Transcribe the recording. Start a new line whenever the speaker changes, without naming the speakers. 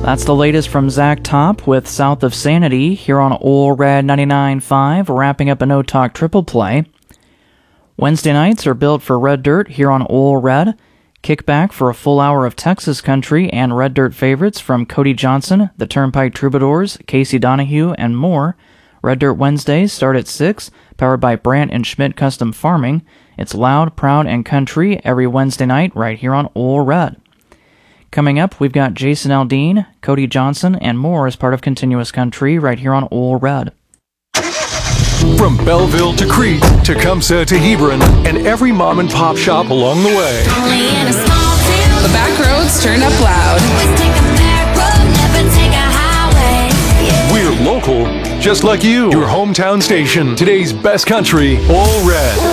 That's the latest from Zach Top with South of Sanity here on Ole Red 99.5, wrapping up a No Talk triple play. Wednesday nights are built for Red Dirt here on Ole Red. Kick back for a full hour of Texas country and Red Dirt favorites from Cody Johnson, the Turnpike Troubadours, Casey Donahue, and more. Red Dirt Wednesdays start at 6, powered by Brandt and Schmidt Custom Farming. It's loud, proud, and country every Wednesday night right here on Ole Red. Coming up, we've got Jason Aldean, Cody Johnson, and more as part of Continuous Country right here on Ole Red.
From Belleville to Crete, Tecumseh to Hebron, and every mom and pop shop along the way.
The back roads turn up loud.
We're local, just like you. Your hometown station, today's best country, Ole Red.